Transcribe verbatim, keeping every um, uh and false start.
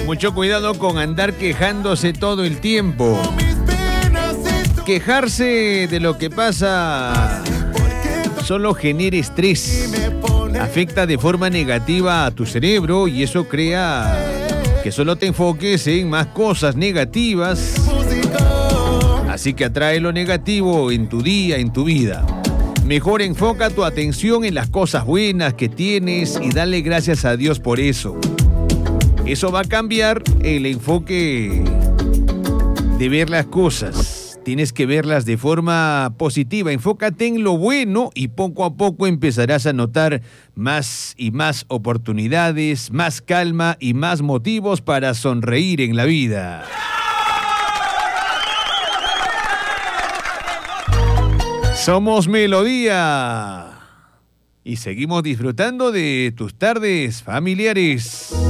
Mucho cuidado con andar quejándose todo el tiempo. Quejarse de lo que pasa solo genera estrés, afecta de forma negativa a tu cerebro y eso crea que solo te enfoques en más cosas negativas. Así que atrae lo negativo en tu día, en tu vida. Mejor enfoca tu atención en las cosas buenas que tienes y dale gracias a Dios por eso. Eso va a cambiar el enfoque de ver las cosas. Tienes que verlas de forma positiva. Enfócate en lo bueno y poco a poco empezarás a notar más y más oportunidades, más calma y más motivos para sonreír en la vida. Somos Melodía y seguimos disfrutando de tus tardes familiares.